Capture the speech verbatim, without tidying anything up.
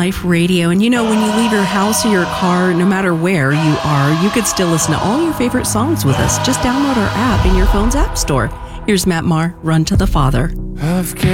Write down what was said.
Life Radio. And you know, when you leave your house or your car, no matter where you are, you could still listen to all your favorite songs with us. Just download our app in your phone's app store. Here's Matt Maher, Run to the Father. I've